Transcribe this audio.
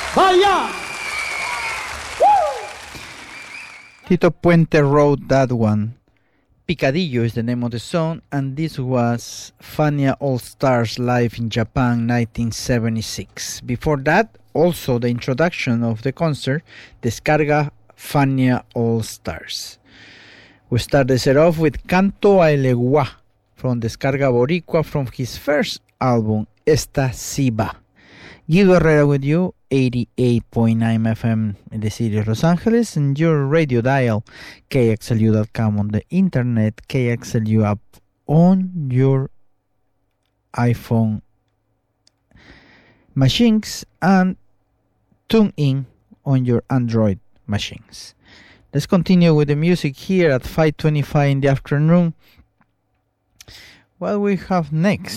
Vaya! Tito Puente wrote that one. Picadillo is the name of the song, and this was Fania All Stars live in Japan 1976. Before that, also the introduction of the concert, Descarga Fania All Stars. We started the set off with Canto a Elegua from Descarga Boricua from his first album, Esta Si Va. Guido Herrera with you, 88.9 FM in the city of Los Angeles, and your radio dial, KXLU.com, on the internet, KXLU app on your iPhone machines, and TuneIn on your Android machines. Let's continue with the music here at 5:25 in the afternoon. What we have next?